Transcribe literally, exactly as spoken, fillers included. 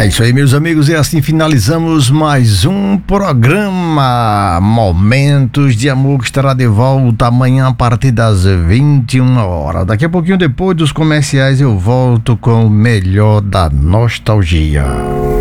É isso aí, meus amigos, e assim finalizamos mais um programa Momentos de Amor, que estará de volta amanhã a partir das vinte e uma horas. Daqui a pouquinho, depois dos comerciais, eu volto com o melhor da nostalgia.